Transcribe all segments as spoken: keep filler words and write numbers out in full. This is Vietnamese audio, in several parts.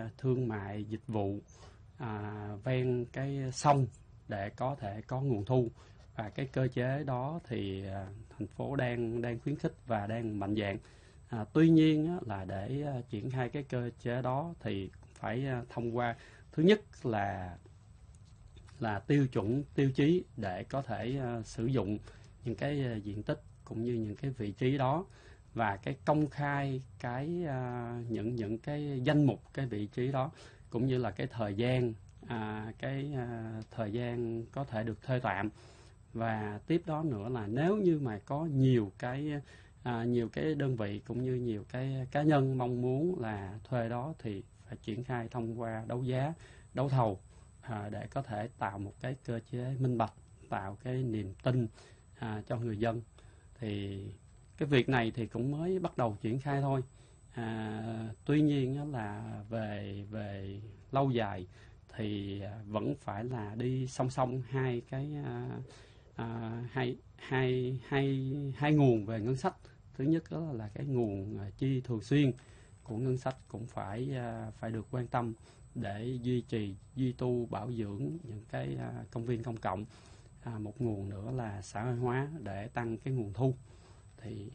thương mại dịch vụ à, ven cái sông để có thể có nguồn thu. Và cái cơ chế đó thì à, thành phố đang đang khuyến khích và đang mạnh dạn. À, tuy nhiên á, là để à, triển khai cái cơ chế đó thì phải à, thông qua, thứ nhất là là tiêu chuẩn tiêu chí để có thể uh, sử dụng những cái uh, diện tích cũng như những cái vị trí đó, và cái công khai cái uh, những những cái danh mục cái vị trí đó, cũng như là cái thời gian uh, cái uh, thời gian có thể được thuê tạm. Và tiếp đó nữa là nếu như mà có nhiều cái uh, nhiều cái đơn vị cũng như nhiều cái cá nhân mong muốn là thuê đó thì phải triển khai thông qua đấu giá, đấu thầu, À, để có thể tạo một cái cơ chế minh bạch, tạo cái niềm tin à, cho người dân. Thì cái việc này thì cũng mới bắt đầu triển khai thôi. À, tuy nhiên là về về lâu dài thì vẫn phải là đi song song hai cái à, à, hai hai hai hai nguồn về ngân sách. Thứ nhất đó là cái nguồn chi thường xuyên của ngân sách cũng phải à, phải được quan tâm để duy trì, duy tu, bảo dưỡng những cái à, công viên công cộng. À, một nguồn nữa là xã hội hóa để tăng cái nguồn thu. Thì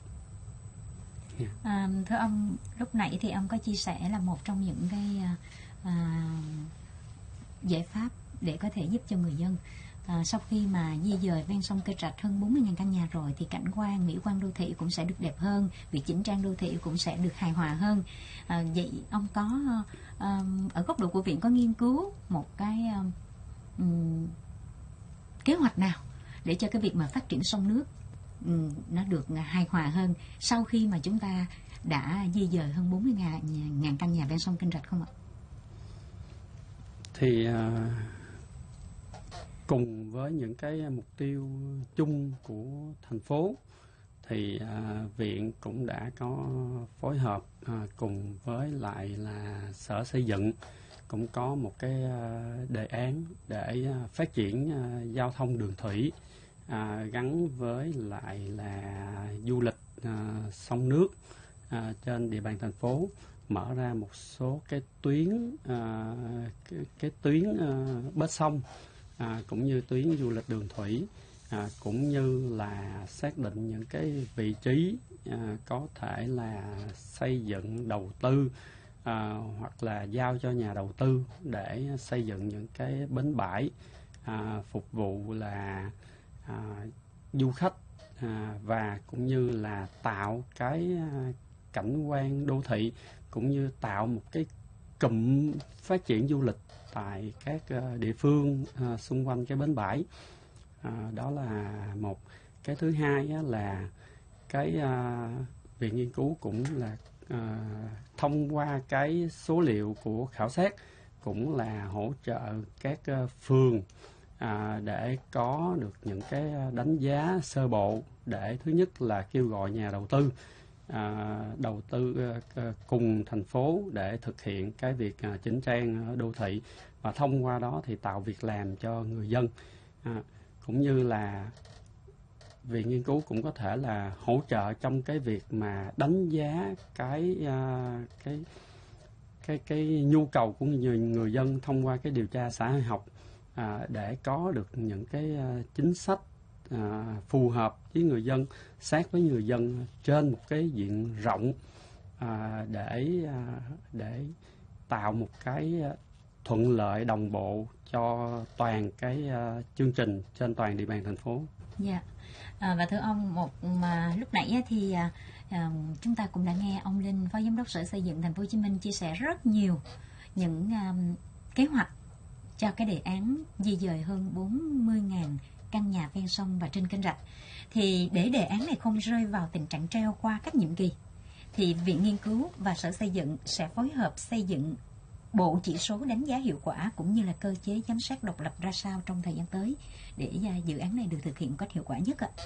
yeah. à, thưa ông, lúc nãy thì ông có chia sẻ là một trong những cái à, giải pháp để có thể giúp cho người dân à, sau khi mà di dời ven sông Kênh Rạch hơn bốn mươi nghìn căn nhà rồi thì cảnh quan, mỹ quan đô thị cũng sẽ được đẹp hơn, việc chỉnh trang đô thị cũng sẽ được hài hòa hơn. À, vậy ông có à, ở góc độ của viện có nghiên cứu một cái um, kế hoạch nào để cho cái việc mà phát triển sông nước um, nó được hài hòa hơn sau khi mà chúng ta đã di dời hơn bốn mươi nghìn căn nhà ven sông Kênh Rạch không ạ? Thì uh... cùng với những cái mục tiêu chung của thành phố thì à, viện cũng đã có phối hợp à, cùng với lại là Sở Xây dựng cũng có một cái à, đề án để à, phát triển à, giao thông đường thủy à, gắn với lại là du lịch à, sông nước à, trên địa bàn thành phố, mở ra một số cái tuyến à, cái, cái tuyến à, bến sông. À, cũng như tuyến du lịch đường thủy, à, cũng như là xác định những cái vị trí à, có thể là xây dựng đầu tư à, hoặc là giao cho nhà đầu tư để xây dựng những cái bến bãi à, phục vụ là à, du khách à, và cũng như là tạo cái à, cảnh quan đô thị, cũng như tạo một cái cụm phát triển du lịch tại các uh, địa phương uh, xung quanh cái bến bãi. Uh, đó là một. Cái thứ hai á, là cái uh, viện nghiên cứu cũng là uh, thông qua cái số liệu của khảo sát cũng là hỗ trợ các uh, phường uh, để có được những cái đánh giá sơ bộ, để thứ nhất là kêu gọi nhà đầu tư À, đầu tư à, cùng thành phố để thực hiện cái việc à, chỉnh trang đô thị, và thông qua đó thì tạo việc làm cho người dân, à, cũng như là viện nghiên cứu cũng có thể là hỗ trợ trong cái việc mà đánh giá cái à, cái cái cái nhu cầu của người, người dân thông qua cái điều tra xã hội học à, để có được những cái à, chính sách À, phù hợp với người dân, sát với người dân trên một cái diện rộng à, để à, để tạo một cái thuận lợi đồng bộ cho toàn cái à, chương trình trên toàn địa bàn thành phố. Dạ. Yeah. À, và thưa ông, một mà lúc nãy thì à, à, chúng ta cũng đã nghe ông Linh, Phó Giám đốc Sở Xây dựng Thành phố Hồ Chí Minh chia sẻ rất nhiều những à, kế hoạch cho cái đề án di dời hơn bốn mươi nghìn căn nhà ven sông và trên kênh rạch. Thì để đề án này không rơi vào tình trạng treo qua các nhiệm kỳ thì Viện Nghiên cứu và Sở Xây dựng sẽ phối hợp xây dựng bộ chỉ số đánh giá hiệu quả cũng như là cơ chế giám sát độc lập ra sao trong thời gian tới để dự án này được thực hiện một cách hiệu quả nhất ạ?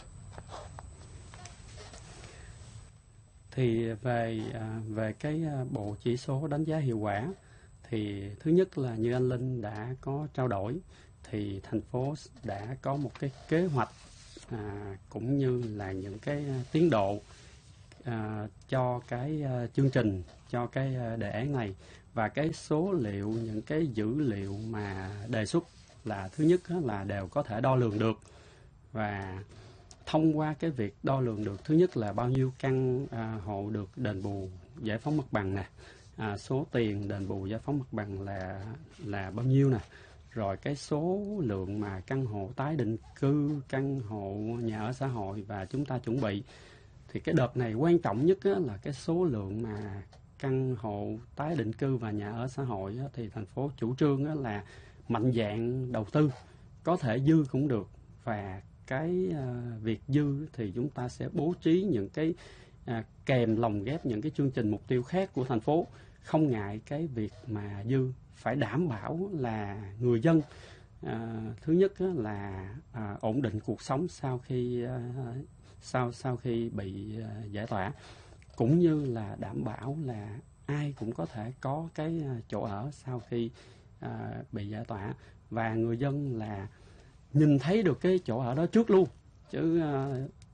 Thì về về cái bộ chỉ số đánh giá hiệu quả thì thứ nhất là như anh Linh đã có trao đổi, thì thành phố đã có một cái kế hoạch à, cũng như là những cái tiến độ à, cho cái uh, chương trình, cho cái uh, đề án này. Và cái số liệu, những cái dữ liệu mà đề xuất là thứ nhất là đều có thể đo lường được. Và thông qua cái việc đo lường được, thứ nhất là bao nhiêu căn à, hộ được đền bù giải phóng mặt bằng nè, à, số tiền đền bù giải phóng mặt bằng là là bao nhiêu nè, rồi cái số lượng mà căn hộ tái định cư, căn hộ nhà ở xã hội và chúng ta chuẩn bị. Thì cái đợt này quan trọng nhất là cái số lượng mà căn hộ tái định cư và nhà ở xã hội á, thì thành phố chủ trương á, là mạnh dạn đầu tư, có thể dư cũng được, và cái uh, việc dư thì chúng ta sẽ bố trí những cái uh, kèm lồng ghép những cái chương trình mục tiêu khác của thành phố, không ngại cái việc mà dư, phải đảm bảo là người dân uh, thứ nhất á, là uh, ổn định cuộc sống sau khi uh, sau sau khi bị uh, giải tỏa, cũng như là đảm bảo là ai cũng có thể có cái chỗ ở sau khi à, bị giải tỏa, và người dân là nhìn thấy được cái chỗ ở đó trước luôn. Chứ à,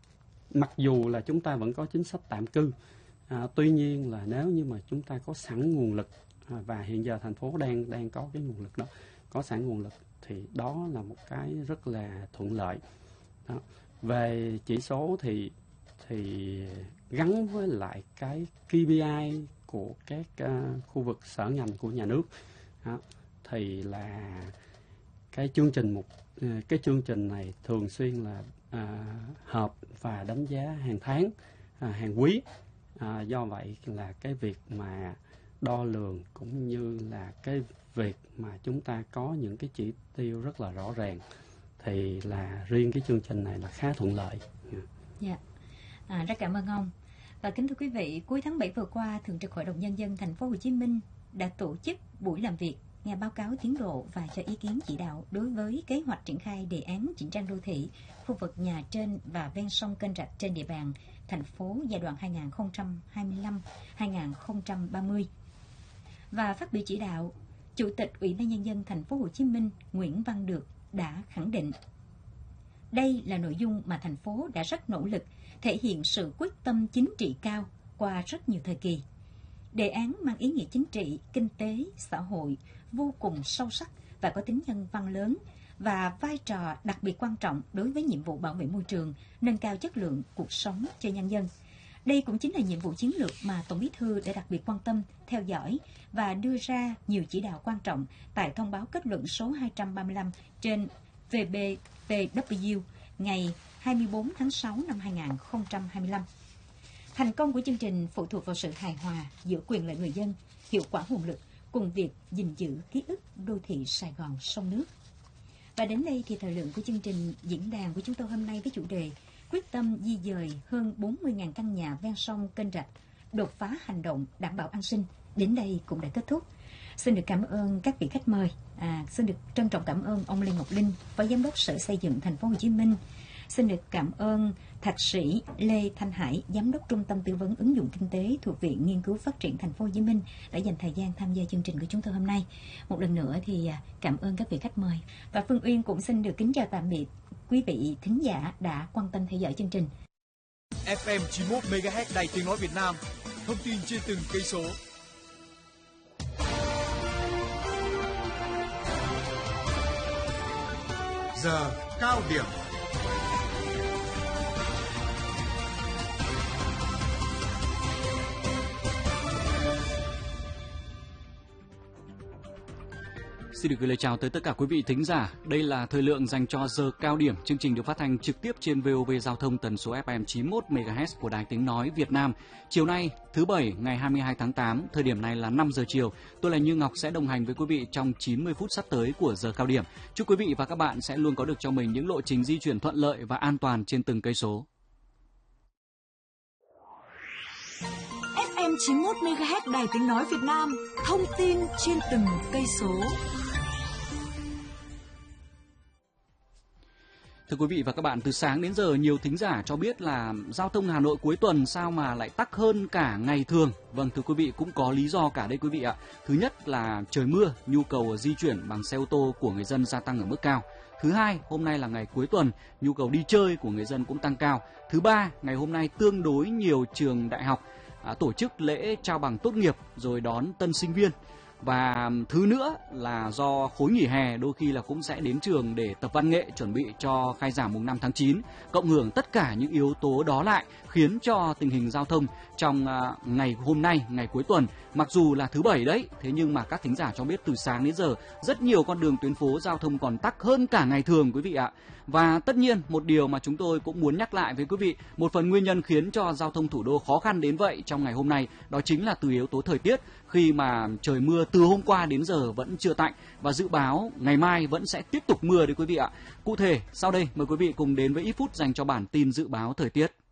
mặc dù là chúng ta vẫn có chính sách tạm cư, à, tuy nhiên là nếu như mà chúng ta có sẵn nguồn lực, à, và hiện giờ thành phố đang đang có cái nguồn lực đó, có sẵn nguồn lực, thì đó là một cái rất là thuận lợi. Đó. Về chỉ số thì thì gắn với lại cái K P I của các uh, khu vực sở ngành của nhà nước, đó, thì là cái chương trình mục uh, cái chương trình này thường xuyên là uh, họp và đánh giá hàng tháng, uh, hàng quý. Uh, do vậy là cái việc mà đo lường cũng như là cái việc mà chúng ta có những cái chỉ tiêu rất là rõ ràng, thì là riêng cái chương trình này là khá thuận lợi. Dạ. Yeah. À, rất cảm ơn ông. Và kính thưa quý vị, cuối tháng bảy vừa qua, Thường trực Hội đồng Nhân dân Thành phố Hồ Chí Minh đã tổ chức buổi làm việc, nghe báo cáo tiến độ và cho ý kiến chỉ đạo đối với kế hoạch triển khai đề án chỉnh trang đô thị khu vực nhà trên và ven sông kênh rạch trên địa bàn thành phố giai đoạn hai nghìn không trăm hai mươi lăm đến hai nghìn không trăm ba mươi. Và phát biểu chỉ đạo, Chủ tịch Ủy ban Nhân dân Thành phố Hồ Chí Minh Nguyễn Văn Được đã khẳng định đây là nội dung mà thành phố đã rất nỗ lực, thể hiện sự quyết tâm chính trị cao qua rất nhiều thời kỳ. Đề án mang ý nghĩa chính trị, kinh tế, xã hội vô cùng sâu sắc và có tính nhân văn lớn, và vai trò đặc biệt quan trọng đối với nhiệm vụ bảo vệ môi trường, nâng cao chất lượng cuộc sống cho nhân dân. Đây cũng chính là nhiệm vụ chiến lược mà Tổng Bí thư đã đặc biệt quan tâm, theo dõi và đưa ra nhiều chỉ đạo quan trọng tại thông báo kết luận số hai trăm ba mươi lăm trên vê bê vê kép ngày hai mươi bốn tháng sáu năm hai nghìn không trăm hai mươi lăm. Thành công của chương trình phụ thuộc vào sự hài hòa giữa quyền lợi người dân, hiệu quả nguồn lực cùng việc gìn giữ ký ức đô thị Sài Gòn sông nước. Và đến đây thì thời lượng của chương trình diễn đàn của chúng tôi hôm nay với chủ đề quyết tâm di dời hơn bốn mươi nghìn căn nhà ven sông kênh rạch, đột phá hành động đảm bảo an sinh đến đây cũng đã kết thúc. Xin được cảm ơn các vị khách mời. À, xin được trân trọng cảm ơn ông Lê Ngọc Linh, Phó Giám đốc Sở Xây dựng Thành phố Hồ Chí Minh. Xin được cảm ơn Thạc sĩ Lê Thanh Hải, Giám đốc Trung tâm Tư vấn Ứng dụng Kinh tế thuộc Viện Nghiên cứu Phát triển Thành phố Hồ Chí Minh đã dành thời gian tham gia chương trình của chúng tôi hôm nay. Một lần nữa thì cảm ơn các vị khách mời. Và Phương Uyên cũng xin được kính chào tạm biệt quý vị thính giả đã quan tâm theo dõi chương trình. ép em chín mươi mốt mê ga héc Đài Tiếng nói Việt Nam, thông tin trên từng cây số. Giờ cao điểm. Xin được gửi lời chào tới tất cả quý vị thính giả. Đây là thời lượng dành cho giờ cao điểm. Chương trình được phát thanh trực tiếp trên vê o vê Giao thông tần số ép em chín mươi mốt mê ga héc của Đài Tiếng nói Việt Nam. Chiều nay, thứ Bảy, ngày hai mươi hai tháng tám, thời điểm này là năm giờ chiều. Tôi là Như Ngọc sẽ đồng hành với quý vị trong chín mươi phút sắp tới của giờ cao điểm. Chúc quý vị và các bạn sẽ luôn có được cho mình những lộ trình di chuyển thuận lợi và an toàn trên từng cây số. ép em chín mươi mốt mê ga héc Đài Tiếng nói Việt Nam, thông tin trên từng cây số. Thưa quý vị và các bạn, từ sáng đến giờ nhiều thính giả cho biết là giao thông Hà Nội cuối tuần sao mà lại tắc hơn cả ngày thường. Vâng, thưa quý vị, cũng có lý do cả đây quý vị ạ. Thứ nhất là trời mưa, nhu cầu di chuyển bằng xe ô tô của người dân gia tăng ở mức cao. Thứ hai, hôm nay là ngày cuối tuần, nhu cầu đi chơi của người dân cũng tăng cao. Thứ ba, ngày hôm nay tương đối nhiều trường đại học à, tổ chức lễ trao bằng tốt nghiệp rồi đón tân sinh viên. Và thứ nữa là do khối nghỉ hè đôi khi là cũng sẽ đến trường để tập văn nghệ chuẩn bị cho khai giảng mùng năm tháng chín. Cộng hưởng tất cả những yếu tố đó lại khiến cho tình hình giao thông trong ngày hôm nay, ngày cuối tuần, mặc dù là thứ bảy đấy, thế nhưng mà các thính giả cho biết từ sáng đến giờ rất nhiều con đường tuyến phố giao thông còn tắc hơn cả ngày thường quý vị ạ. Và tất nhiên một điều mà chúng tôi cũng muốn nhắc lại với quý vị, một phần nguyên nhân khiến cho giao thông thủ đô khó khăn đến vậy trong ngày hôm nay đó chính là từ yếu tố thời tiết, khi mà trời mưa từ hôm qua đến giờ vẫn chưa tạnh và dự báo ngày mai vẫn sẽ tiếp tục mưa đấy quý vị ạ. Cụ thể sau đây mời quý vị cùng đến với ít phút dành cho bản tin dự báo thời tiết.